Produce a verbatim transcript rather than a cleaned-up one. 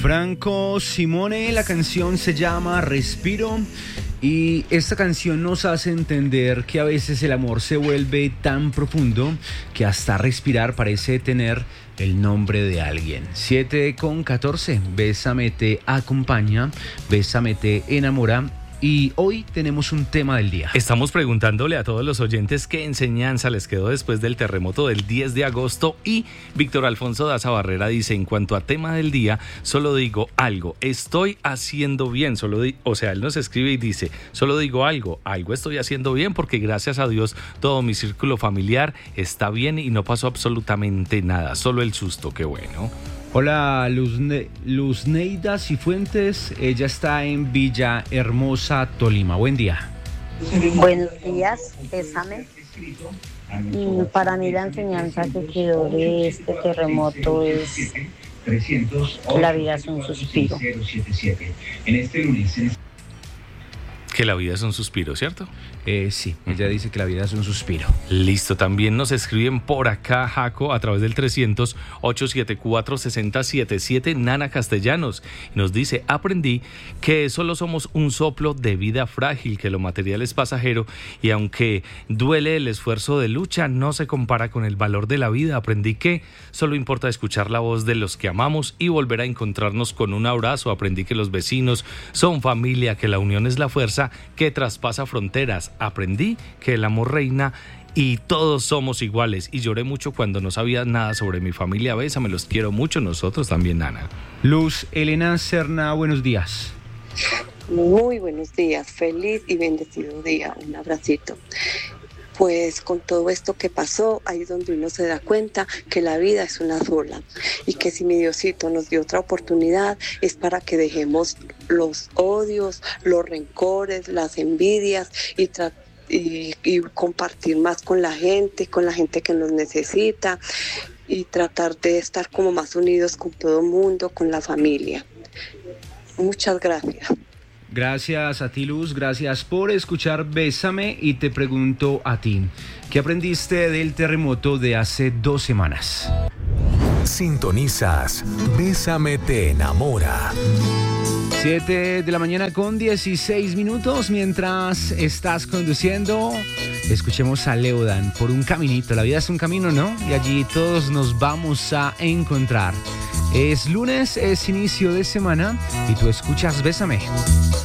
Franco Simone, la canción se llama Respiro y esta canción nos hace entender que a veces el amor se vuelve tan profundo que hasta respirar parece tener el nombre de alguien. siete con catorce, Bésame te acompaña, Bésame te enamora. Y hoy tenemos un tema del día. Estamos preguntándole a todos los oyentes qué enseñanza les quedó después del terremoto del diez de agosto y Víctor Alfonso Daza Barrera dice, en cuanto a tema del día, solo digo algo, estoy haciendo bien, solo di- o sea, él nos escribe y dice, solo digo algo, algo estoy haciendo bien porque gracias a Dios todo mi círculo familiar está bien y no pasó absolutamente nada, solo el susto, qué bueno. Hola, Luzne- Luzneida Cifuentes, ella está en Villa Hermosa, Tolima. Buen día. Buenos días, Bésame. Y para mí la enseñanza que quedó de este terremoto es que la vida es un suspiro. Que la vida es un suspiro, ¿cierto? Eh, sí, ella dice que la vida es un suspiro. Listo, también nos escriben por acá, Jaco, a través del trescientos, ochocientos setenta y cuatro, sesenta setenta y siete, Nana Castellanos. Y nos dice, aprendí que solo somos un soplo de vida frágil, que lo material es pasajero y aunque duele el esfuerzo de lucha, no se compara con el valor de la vida. Aprendí que solo importa escuchar la voz de los que amamos y volver a encontrarnos con un abrazo. Aprendí que los vecinos son familia, que la unión es la fuerza que traspasa fronteras. Aprendí que el amor reina y todos somos iguales. Y lloré mucho cuando no sabía nada sobre mi familia. Bésame, los quiero mucho. Nosotros también, Ana. Luz Elena Serna, buenos días. Muy buenos días, feliz y bendecido día. Un abracito. Pues con todo esto que pasó, ahí es donde uno se da cuenta que la vida es una sola y que si mi Diosito nos dio otra oportunidad es para que dejemos los odios, los rencores, las envidias y, tra- y, y compartir más con la gente, con la gente que nos necesita y tratar de estar como más unidos con todo el mundo, con la familia. Muchas gracias. Gracias a ti, Luz, gracias por escuchar Bésame y te pregunto a ti, ¿qué aprendiste del terremoto de hace dos semanas? Sintonizas Bésame te enamora. siete de la mañana con dieciséis minutos, mientras estás conduciendo, escuchemos a Leodan por un caminito, la vida es un camino, ¿no? Y allí todos nos vamos a encontrar. Es lunes, es inicio de semana y tú escuchas Bésame.